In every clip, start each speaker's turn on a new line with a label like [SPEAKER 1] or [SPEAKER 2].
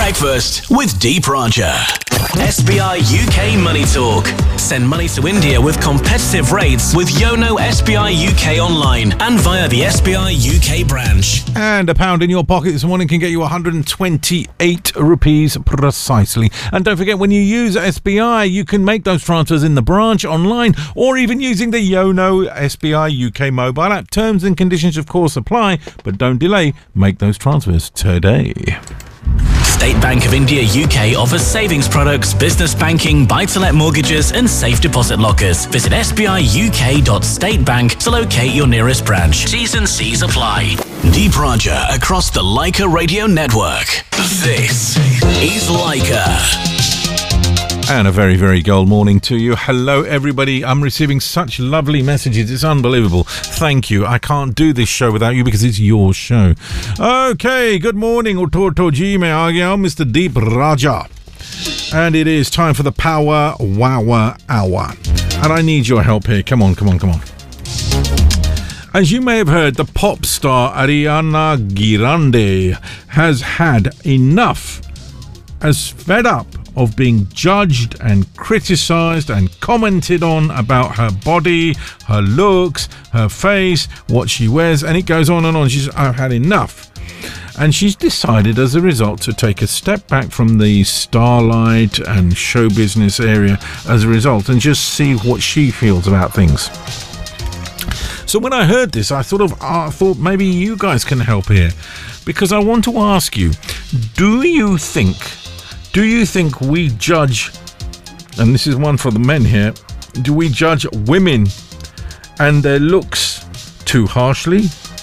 [SPEAKER 1] Breakfast with Deep Raja. SBI UK Money Talk. Send money to India with competitive rates with Yono SBI UK online and via the SBI UK branch.
[SPEAKER 2] And £1 in your pocket this morning can get you 128 rupees precisely. And don't forget, when you use SBI, you can make those transfers in the branch, online, or even using the Yono SBI UK mobile app. Terms and conditions, of course, apply, but don't delay. Make those transfers today.
[SPEAKER 1] State Bank of India UK offers savings products, business banking, buy-to-let mortgages and safe deposit lockers. Visit sbiuk.statebank to locate your nearest branch. T's and C's apply. Deep Raja across the Leica radio network. This is Leica.
[SPEAKER 2] And a very, very gold morning to you. Hello, everybody. I'm receiving such lovely messages. It's unbelievable. Thank you. I can't do this show without you because it's your show. Okay, good morning. Uto ji mein aa gaya hu, Mr. Deep Raja. And it is time for the Power Wower Hour. And I need your help here. Come on. As you may have heard, the pop star Ariana Grande has had enough, has fed up of being judged and criticised and commented on about her body, her looks, her face, what she wears, and it goes on and on. I've had enough. And she's decided as a result to take a step back from the starlight and show business area as a result and just see what she feels about things. So when I heard this, I thought maybe you guys can help here, because I want to ask you, do you think we judge, and this is one for the men here, do we judge women and their looks too harshly?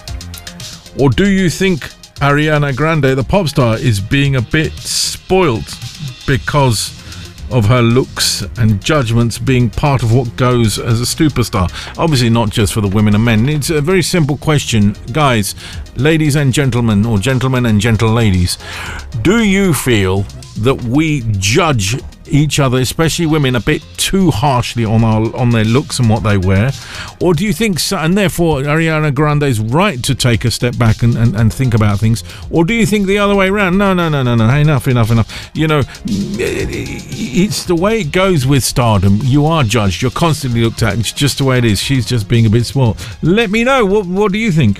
[SPEAKER 2] Or do you think Ariana Grande, the pop star, is being a bit spoilt because of her looks and judgments being part of what goes as a superstar? Obviously not just for the women and men. It's a very simple question. Guys, ladies and gentlemen, or gentlemen and gentle ladies, do you feel that we judge each other, especially women, a bit too harshly on their looks and what they wear? Or do you think so, and therefore Ariana Grande is right to take a step back and think about things? Or do you think the other way around? No, enough. You know, it's the way it goes with stardom. You are judged, you're constantly looked at. It's just the way it is. She's just being a bit spoiled. Let me know, what do you think?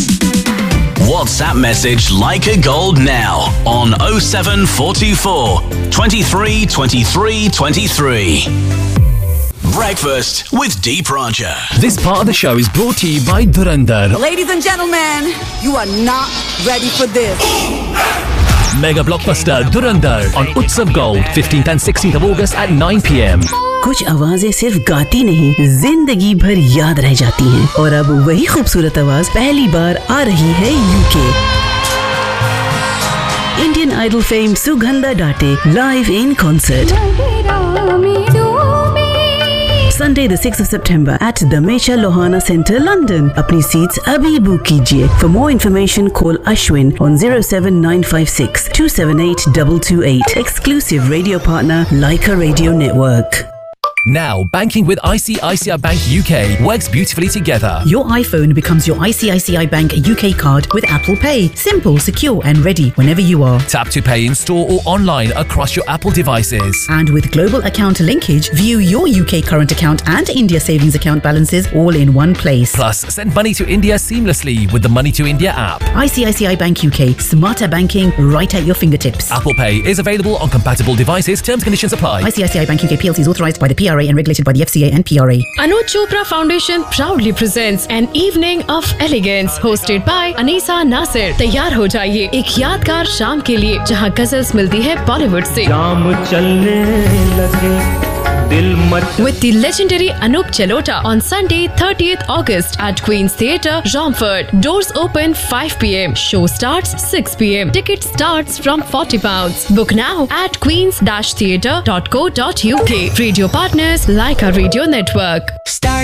[SPEAKER 1] WhatsApp message Leica Gold now on 07424 23 23 23. Breakfast with Deep Raja.
[SPEAKER 3] This part of the show is brought to you by Dhurandhar.
[SPEAKER 4] Ladies and gentlemen, you are not ready for this.
[SPEAKER 3] Mega blockbuster Dhurandhar on Utsav Gold, 15th and 16th of August at 9 p.m.
[SPEAKER 5] कुछ आवाजें सिर्फ गाती नहीं, जिंदगी भर याद रह जाती हैं। और अब वही खूबसूरत आवाज पहली बार आ रही है UK. Indian idol fame Sugandha डाटे live in concert Sunday the 6th of September at the Mecha Lohana Centre, London. अपनी seats अभी book कीजिए. For more information, call Ashwin on 07956 278 228. Exclusive radio partner Leica Radio Network.
[SPEAKER 3] Now, banking with ICICI Bank UK works beautifully together.
[SPEAKER 6] Your iPhone becomes your ICICI Bank UK card with Apple Pay. Simple, secure and ready whenever you are.
[SPEAKER 3] Tap to pay in store or online across your Apple devices.
[SPEAKER 6] And with global account linkage, view your UK current account and India savings account balances all in one place.
[SPEAKER 3] Plus, send money to India seamlessly with the Money to India app.
[SPEAKER 6] ICICI Bank UK. Smarter banking right at your fingertips.
[SPEAKER 3] Apple Pay is available on compatible devices. Terms and conditions apply.
[SPEAKER 6] ICICI Bank UK PLC is authorised by the PRA and regulated by the FCA and PRA.
[SPEAKER 7] Anuj Chopra Foundation proudly presents an evening of elegance hosted by Anisa Nasir. तैयार हो जाइए एक यादगार शाम के लिए जहां गजल्स मिलती है बॉलीवुड से। With the legendary Anup Jalota on Sunday 30th August at Queen's Theatre, Romford. Doors open 5 p.m. Show starts 6 p.m. Ticket starts from £40. Book now at queens-theatre.co.uk. Radio partners Leica Radio Network.